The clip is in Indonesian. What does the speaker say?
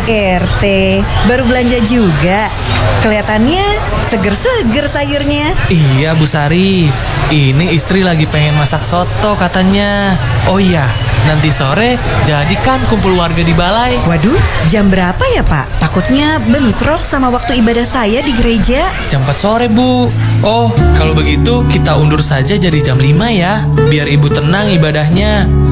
Pak RT, baru belanja juga. Kelihatannya seger-seger sayurnya. Iya Bu Sari, ini istri lagi pengen masak soto katanya. Oh iya, nanti sore jadikan kumpul warga di balai. Waduh, jam berapa ya Pak? Takutnya bentrok sama waktu ibadah saya di gereja. Jam 4 sore Bu. Oh, kalau begitu kita undur saja jadi jam 5 ya, biar ibu tenang ibadahnya.